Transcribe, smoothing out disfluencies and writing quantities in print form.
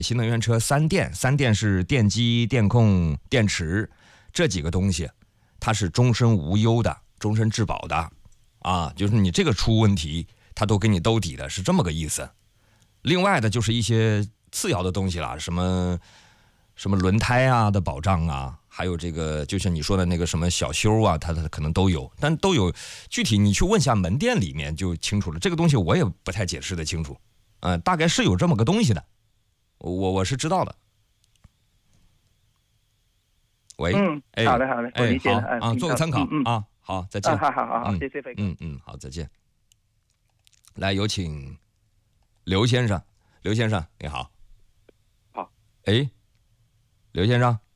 新能源车三电是电机、电控、电池这几个东西，它是终身无忧的、终身质保的啊，就是你这个出问题，它都给你兜底的，是这么个意思。另外的就是一些次要的东西啦，什么轮胎啊的保障啊，还有这个就像你说的那个什么小修啊，它可能都有，但都有具体你去问下门店里面就清楚了。这个东西我也不太解释得清楚，大概是有这么个东西的，我是知道的。喂， 好的，我理解了啊，做个参考啊，好，再见。 好，谢谢飞哥。 好，再见。来，有请刘先生，刘先生你好。 好。 刘先生。